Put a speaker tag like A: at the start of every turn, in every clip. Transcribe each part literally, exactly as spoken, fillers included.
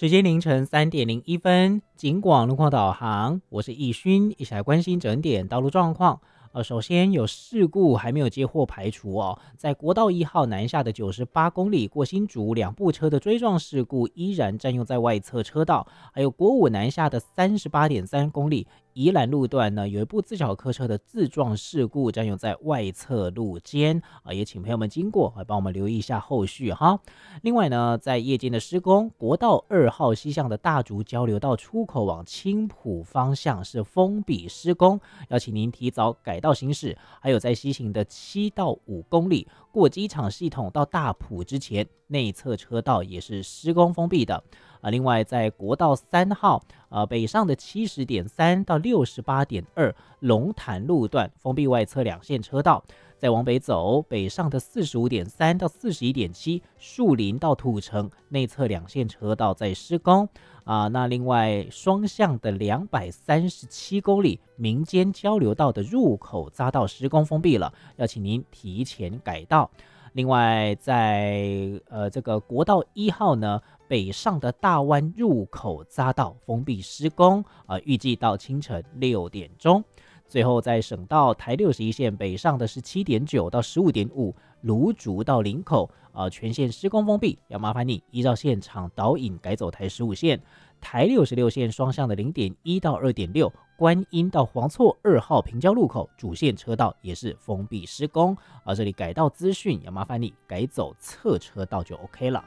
A: 时间凌晨三点零一分，警广路况导航，我是易勋，一起来关心整点道路状况。呃，首先有事故还没有接获排除哦，在国道一号南下的九十八公里过新竹两部车的追撞事故依然占用在外侧车道，还有国五南下的三十八点三公里宜兰路段呢，有一部自小客车的自撞事故占用在外侧路肩啊，也请朋友们经过啊，帮我们留意一下后续哈。另外呢，在夜间的施工，国道二号西向的大竹交流道出口往青埔方向是封闭施工，要请您提早改道行驶。还有在西行的七到五公里过机场系统到大埔之前，内侧车道也是施工封闭的。啊，另外在国道三号，呃，北上的七十点三到六十八点二龙潭路段封闭外侧两线车道。再往北走，北上的四十五点三到四十一点七树林到土城内侧两线车道在施工啊。那另外双向的两百三十七公里民间交流道的入口匝道施工封闭了，要请您提前改道。另外在呃这个国道一号呢，北上的大湾入口匝道封闭施工啊，预计到清晨六点钟。最后在省道台六十一线北上的是七点九到十五点五芦竹到林口，呃，全线施工封闭，要麻烦你依照现场导引改走台十五线。台六十六线双向的零点一到二点六观音到黄厝二号平交路口主线车道也是封闭施工，而这里改道资讯要麻烦你改走侧车道就 OK 了。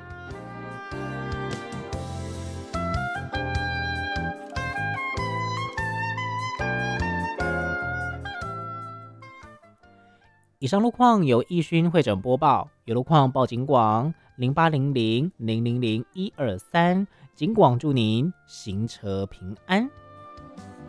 A: 以上路况由易勋会诊播报，有路况报警广零八零零零零零一二三，警广祝您行车平安。